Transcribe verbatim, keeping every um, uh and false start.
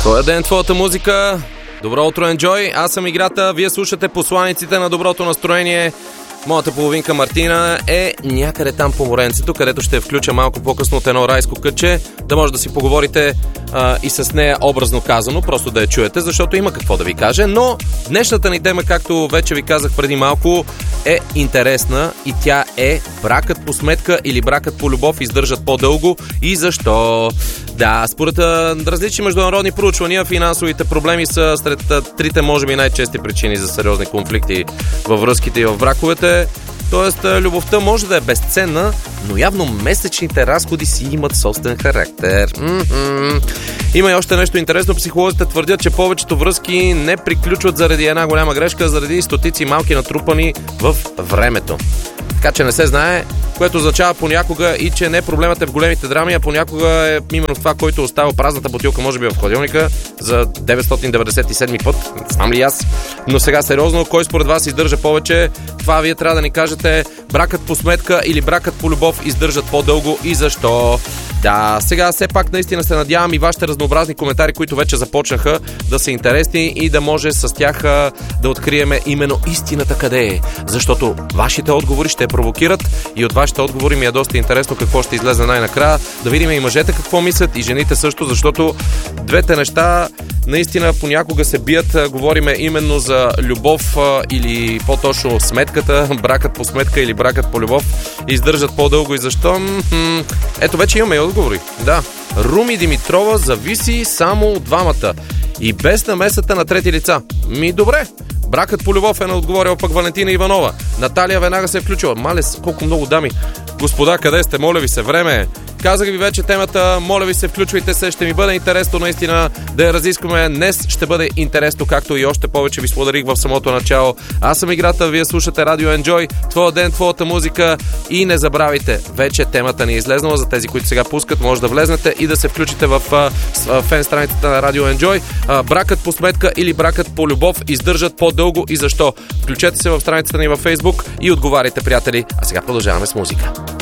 Твоя ден, твоята музика. Добро утро, Enjoy. Аз съм Играта. Вие слушате посланиците на доброто настроение. Моята половинка Мартина е някъде там по моренцето, където ще включа малко по-късно от едно райско кътче, да може да си поговорите а, и с нея образно казано, просто да я чуете, защото има какво да ви каже. Но днешната ни тема, както вече ви казах преди малко, е интересна и тя е: бракът по сметка или бракът по любов издържат по-дълго и защо? Да, според различни международни проучвания, финансовите проблеми са сред трите, може би, най-чести причини за сериозни конфликти във връзките и в браковете. Тоест, любовта може да е безценна, но явно месечните разходи си имат собствен характер. М-м-м. Има и още нещо интересно. Психолозите твърдят, че повечето връзки не приключват заради една голяма грешка, заради стотици малки натрупани в времето. Така че не се знае, което означава понякога и че не проблемът е в големите драми, а понякога е именно това, който остава празната бутилка, може би в хладилника за деветстотин деветдесет и седми път. Не знам ли аз? Но сега сериозно, кой според вас издържа повече? Това вие трябва да ни кажете. Бракът по сметка или бракът по любов издържат по-дълго и защо? Да, сега все пак наистина се надявам и вашите разнообразни коментари, които вече започнаха, да са интересни и да може с тях а, да откриеме именно истината къде е. Защото вашите отговори ще провокират и от вашите отговори ми е доста интересно какво ще излезе най-накрая. Да видим и мъжете какво мислят, и жените също, защото двете неща наистина понякога се бият. Говориме именно за любов а, или по-точно сметката, бракът по сметка или бракът по любов издържат по-дълго и защо? М-м, ето вече имаме и отговори. Да, Руми Димитрова: зависи само от двамата и без намесата на трети лица. Ми добре. Бракът по любов е отговорила пък Валентина Иванова. Наталия веднага се е включила. Мале, колко много дами. Господа, къде сте? Моля ви се, време е. Казах ви вече темата, моля ви се, включвайте се, ще ми бъде интересно наистина да я разискваме. Днес ще бъде интересно, както и още повече ви споделих в самото начало. Аз съм Играта, вие слушате Радио Enjoy, твоя ден, твоята музика и не забравяйте, вече темата ни е излезнала. За тези, които сега пускат, може да влезнете и да се включите в а, фен страницата на Радио Enjoy. А, бракът по сметка или бракът по любов издържат по-дълго и защо? Включете се в страницата ни във Facebook и отговаряйте, приятели. А сега продължаваме с музика.